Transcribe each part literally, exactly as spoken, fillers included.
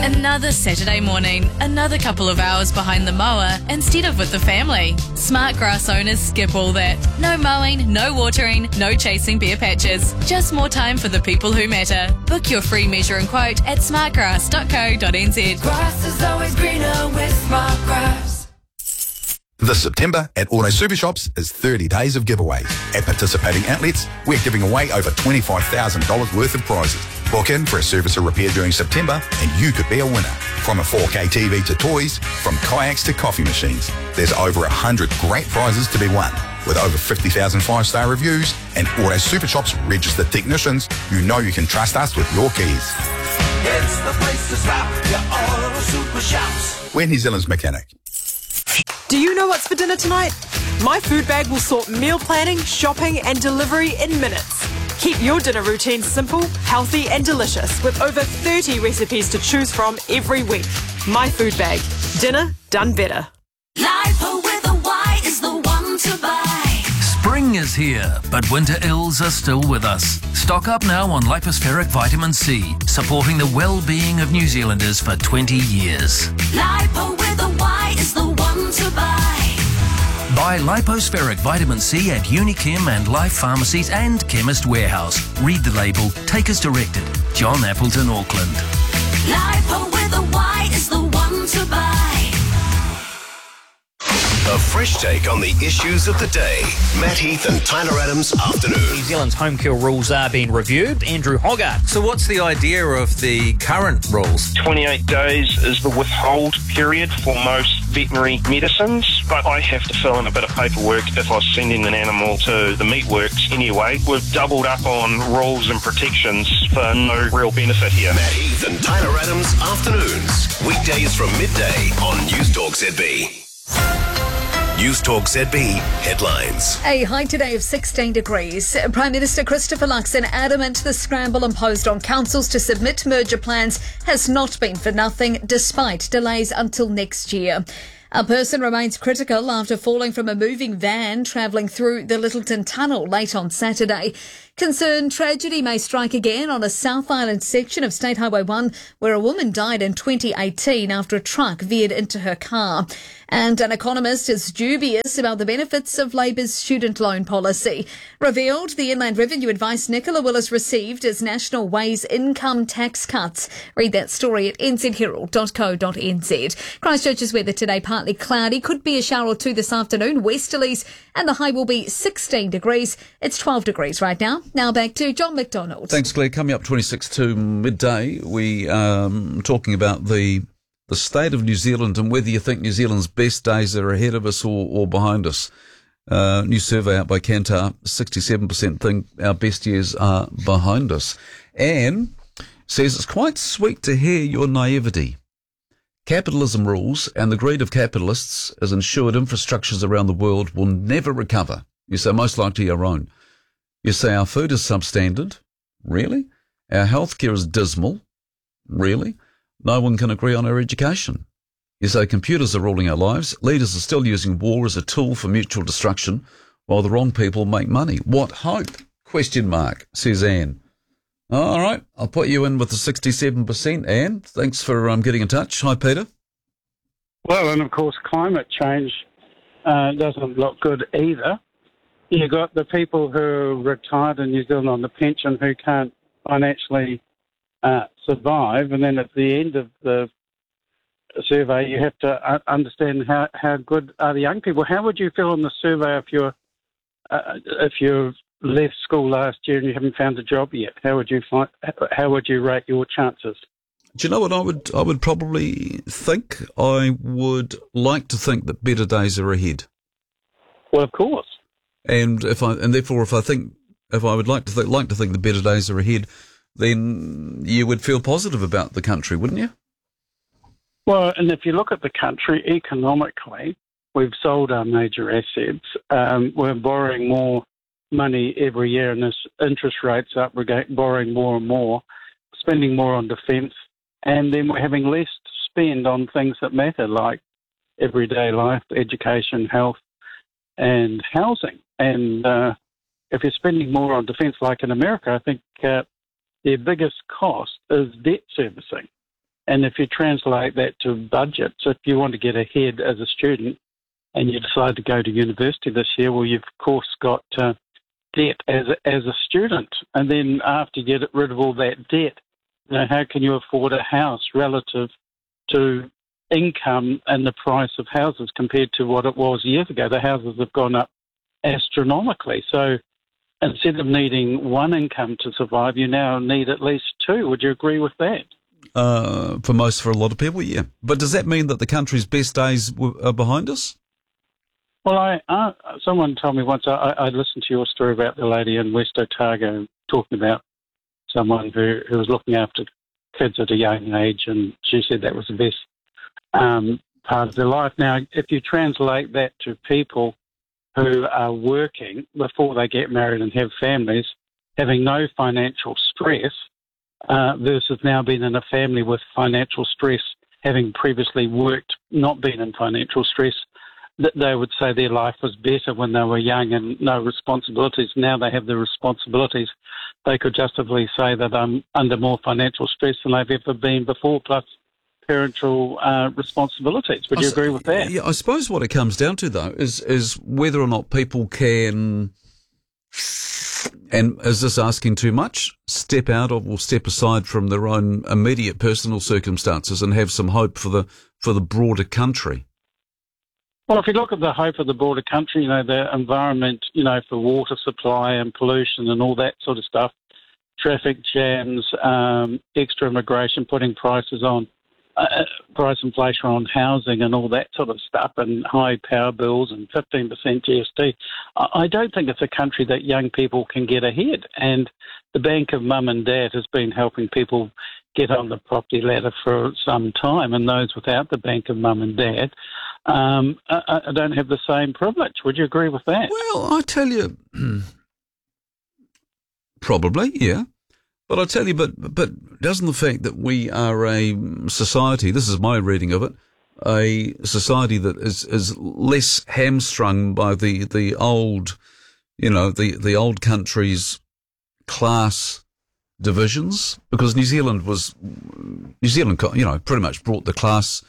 Another Saturday morning, another couple of hours behind the mower instead of with the family. Smart grass owners skip all that. No mowing, no watering, no chasing bare patches. Just more time for the people who matter. Book your free measure and quote at smartgrass dot co dot n z. Grass is always greener with Smart Grass. This September at Auto Super Shops is thirty days of giveaways. At participating outlets, we're giving away over twenty-five thousand dollars worth of prizes. Book in for a service or repair during September and you could be a winner. From a four K T V to toys, from kayaks to coffee machines, there's over one hundred great prizes to be won. With over fifty thousand five-star reviews and Auto Super Shops registered technicians, you know you can trust us with your keys. It's the place to stop, your Auto Super Shops. We're New Zealand's mechanic. Do you know what's for dinner tonight? My food bag will sort meal planning, shopping and delivery in minutes. Keep your dinner routine simple, healthy and delicious with over thirty recipes to choose from every week. My food bag. Dinner done better. Lipo with a Y is the one to buy. Spring is here, but winter ills are still with us. Stock up now on Lipospheric Vitamin C, supporting the well-being of New Zealanders for twenty years. Lipo with a Y is the one to buy. Buy Lipospheric Vitamin C at Unichem and Life Pharmacies and Chemist Warehouse. Read the label. Take as directed. John Appleton, Auckland. Lipo with a Y is the one to buy. A fresh take on the issues of the day. Matt Heath and Tyler Adams afternoon. New Zealand's home care rules are being reviewed. Andrew Hoggart. So what's the idea of the current rules? twenty-eight days is the withhold period for most veterinary medicines, but I have to fill in a bit of paperwork if I was sending an animal to the meat works anyway. We've doubled up on rules and protections for no real benefit here. Matt Heath and Tyler Adams afternoons. Weekdays from midday on News Talk Z B. News Talk Z B headlines. A high today of sixteen degrees. Prime Minister Christopher Luxon adamant the scramble imposed on councils to submit merger plans has not been for nothing, despite delays until next year. A person remains critical after falling from a moving van travelling through the Littleton Tunnel late on Saturday. Concerned tragedy may strike again on a South Island section of State Highway one where a woman died in twenty eighteen after a truck veered into her car. And an economist is dubious about the benefits of Labour's student loan policy. Revealed the Inland Revenue advice Nicola Willis received as National Way's income tax cuts. Read that story at n z herald dot co dot n z. Christchurch's weather today partly cloudy. Could be a shower or two this afternoon. Westerlies and the high will be sixteen degrees. It's twelve degrees right now. Now back to John McDonald. Thanks, Claire. Coming up twenty-six to midday, we um talking about the the state of New Zealand and whether you think New Zealand's best days are ahead of us or, or behind us. Uh, new survey out by Kantar, sixty-seven percent think our best years are behind us. Anne says it's quite sweet to hear your naivety. Capitalism rules and the greed of capitalists has ensured infrastructures around the world will never recover. You say most likely our own. You say our food is substandard. Really? Our healthcare is dismal. Really? No one can agree on our education. You say computers are ruling our lives. Leaders are still using war as a tool for mutual destruction while the wrong people make money. What hope? Question mark, says Anne. All right, I'll put you in with the sixty-seven percent, Anne. Thanks for um, getting in touch. Hi, Peter. Well, and of course, climate change uh, doesn't look good either. You've got the people who are retired in New Zealand on the pension who can't financially uh, survive, and then at the end of the survey, you have to understand how, how good are the young people. How would you feel on the survey if you're uh, if you left school last year and you haven't found a job yet? How would you find? How would you rate your chances? Do you know what I would? I would probably think. I would like to think that better days are ahead. Well, of course. And if I and therefore, if I think, if I would like to think, like to think the better days are ahead, then you would feel positive about the country, wouldn't you? Well, and if you look at the country economically, we've sold our major assets. Um, we're borrowing more money every year, and as interest rates up, we're borrowing more and more, spending more on defence, and then we're having less to spend on things that matter, like everyday life, education, health, and housing. And uh, if you're spending more on defence, like in America, I think uh, their biggest cost is debt servicing. And if you translate that to budgets, if you want to get ahead as a student and you decide to go to university this year, well, you've, of course, got uh, debt as a, as a student. And then after you get rid of all that debt, you know, how can you afford a house relative to income and the price of houses compared to what it was years ago? The houses have gone up astronomically. So instead of needing one income to survive, you now need at least two. Would you agree with that? Uh, for most, for a lot of people, yeah. But does that mean that the country's best days w- are behind us? Well, I uh, someone told me once, I, I listened to your story about the lady in West Otago talking about someone who, who was looking after kids at a young age, and she said that was the best um, part of their life. Now, if you translate that to people who are working before they get married and have families, having no financial stress, uh, versus now being in a family with financial stress, having previously worked, not been in financial stress, that they would say their life was better when they were young and no responsibilities. Now they have the responsibilities. They could justifiably say that I'm under more financial stress than they've ever been before, plus parental uh, responsibilities. Would you agree with that? Yeah, I suppose what it comes down to, though, is is whether or not people can, and is this asking too much, step out of or step aside from their own immediate personal circumstances and have some hope for the for the broader country? Well, if you look at the hope of the broader country, you know, the environment, you know, for water supply and pollution and all that sort of stuff, traffic jams, um, extra immigration, putting prices on, uh, price inflation on housing and all that sort of stuff, and high power bills and fifteen percent G S T. I don't think it's a country that young people can get ahead. And the Bank of Mum and Dad has been helping people get on the property ladder for some time, and those without the Bank of Mum and Dad um, I, I don't have the same privilege. Would you agree with that? Well, I tell you, probably, yeah. But I tell you, but but doesn't the fact that we are a society, this is my reading of it, a society that is, is less hamstrung by the, the old, you know, the, the old country's class divisions, because New Zealand was, New Zealand, you know, pretty much brought the class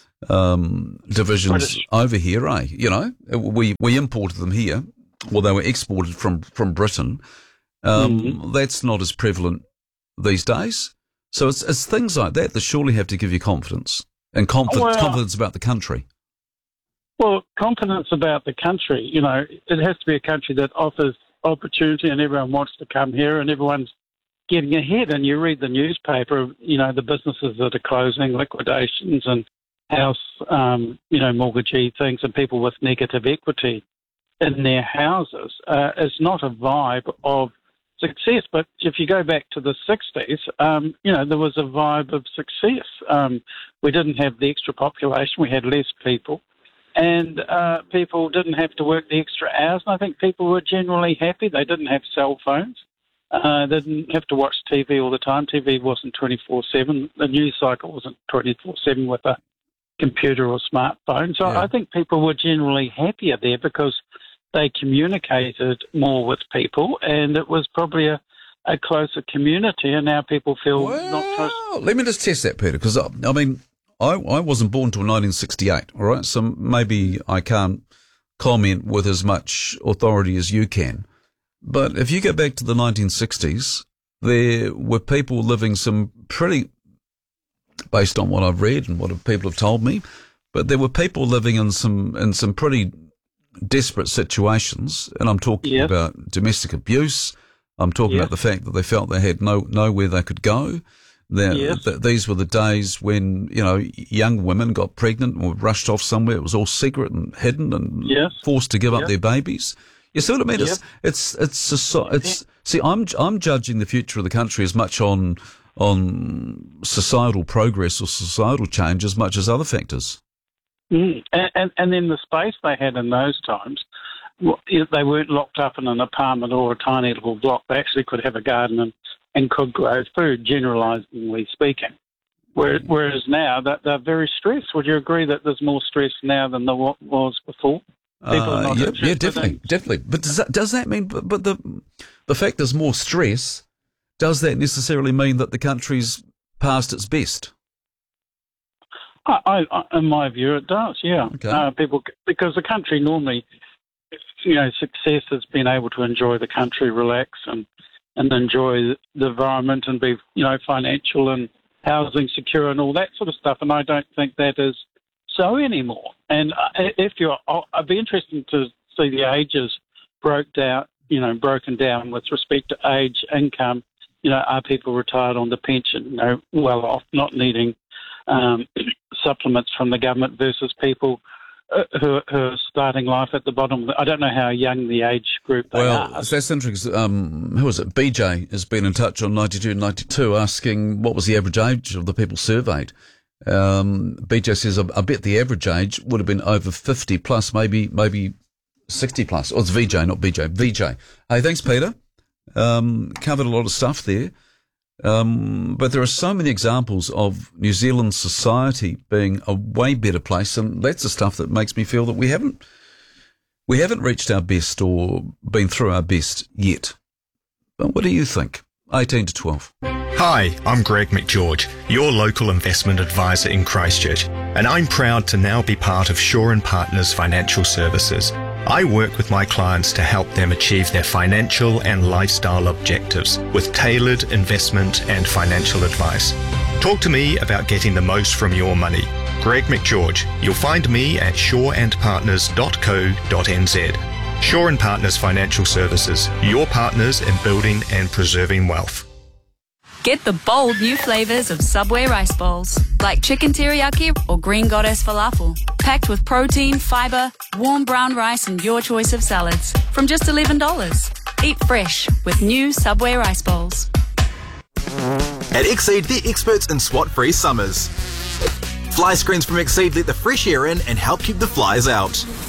um, divisions British. over here, eh? You know, we, we imported them here, or they were exported from, from Britain. Um, mm-hmm. That's not as prevalent these days. So it's, it's things like that that surely have to give you confidence and confidence, well, confidence about the country. Well, confidence about the country, you know, it has to be a country that offers opportunity and everyone wants to come here and everyone's getting ahead. And you read the newspaper, you know, the businesses that are closing, liquidations and house, um, you know, mortgagee things, and people with negative equity in their houses. Uh, it's not a vibe of success. But if you go back to the sixties, um, you know, there was a vibe of success. Um, we didn't have the extra population. We had less people. And uh, people didn't have to work the extra hours. And I think people were generally happy. They didn't have cell phones. Uh, they didn't have to watch T V all the time. T V wasn't twenty-four seven. The news cycle wasn't twenty-four seven with a computer or smartphone. So yeah. I think people were generally happier there because they communicated more with people, and it was probably a, a closer community, and now people feel well, not trust. Let me just test that, Peter, because, I, I mean, I, I wasn't born till nineteen sixty-eight, all right? So maybe I can't comment with as much authority as you can. But if you go back to the nineteen sixties, there were people living some pretty, based on what I've read and what people have told me, but there were people living in some in some pretty desperate situations, and I'm talking yep. about domestic abuse. I'm talking yep. about the fact that they felt they had no nowhere they could go. Yes. Th- these were the days when, you know, young women got pregnant and were rushed off somewhere. It was all secret and hidden and yes. forced to give yep. up their babies. You see what I mean? Yep. It's it's it's a, it's. See, I'm I'm judging the future of the country as much on on societal progress or societal change as much as other factors. Mm. And, and and then the space they had in those times, they weren't locked up in an apartment or a tiny little block. They actually could have a garden and, and could grow food, generalisingly speaking. Whereas, whereas now that they're very stressed. Would you agree that there's more stress now than there was before? Uh, yeah, yeah, definitely, definitely. But does that does that mean? But, but the the fact there's more stress, does that necessarily mean that the country's past its best? I, I, in my view, it does. Yeah, Okay. uh, people because the country normally, you know, success has been able to enjoy the country, relax, and and enjoy the environment, and be, you know, financial and housing secure and all that sort of stuff. And I don't think that is so anymore. And uh, if you're, I'll, I'd be interested to see the ages broke down, you know, broken down with respect to age, income. You know, are people retired on the pension, you know, well off, not needing Um, supplements from the government versus people uh, who, who are starting life at the bottom. I don't know how young the age group they Well, are. that's interesting. Um, who was it? B J has been in touch on ninety-two ninety-two asking what was the average age of the people surveyed. Um, B J says, I bet the average age would have been over fifty plus, maybe maybe sixty plus. Oh, it's V J, not B J. V J. Hey, thanks, Peter. Um, covered a lot of stuff there. Um, but there are so many examples of New Zealand society being a way better place, and that's the stuff that makes me feel that we haven't we haven't reached our best or been through our best yet. But what do you think? eighteen to twelve. Hi, I'm Greg McGeorge, your local investment advisor in Christchurch, and I'm proud to now be part of Shaw and Partners Financial Services. I work with my clients to help them achieve their financial and lifestyle objectives with tailored investment and financial advice. Talk to me about getting the most from your money. Greg McGeorge. You'll find me at shaw and partners dot co dot n z. Shaw and Partners Financial Services, your partners in building and preserving wealth. Get the bold new flavours of Subway rice bowls, like chicken teriyaki or green goddess falafel, packed with protein, fibre, warm brown rice and your choice of salads, from just eleven dollars. Eat fresh with new Subway rice bowls. At Exceed, they're experts in SWAT-free summers. Fly screens from Exceed let the fresh air in and help keep the flies out.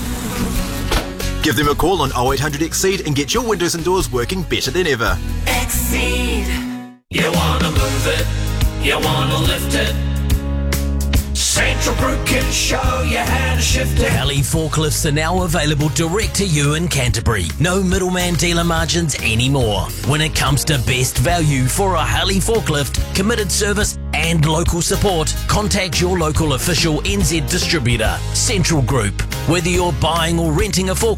Give them a call on oh eight hundred Exceed and get your windows and doors working better than ever. Exceed. You wanna move it, you wanna lift it. Central Group can show you how to shift it. Heli forklifts are now available direct to you in Canterbury. No middleman dealer margins anymore. When it comes to best value for a Heli forklift, committed service and local support, contact your local official N Z distributor, Central Group. Whether you're buying or renting a forklift,